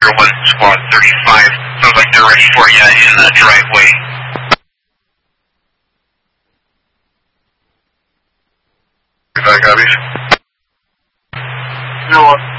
1 Squad 35. Sounds like they're ready for you in the driveway. Copies. No.